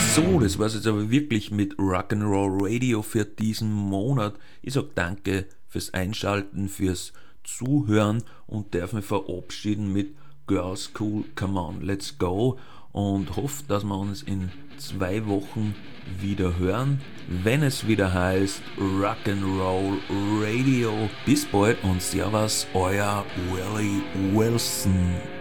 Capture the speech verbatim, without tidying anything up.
So, das war's jetzt aber wirklich mit Rock'n'Roll Radio für diesen Monat. Ich sag danke fürs Einschalten, fürs Zuhören und darf mich verabschieden mit Girls Cool, Come On, Let's Go und hoffe, dass wir uns in zwei Wochen wieder hören, wenn es wieder heißt Rock'n'Roll Radio. Bis bald und Servus, euer Willie Wilson.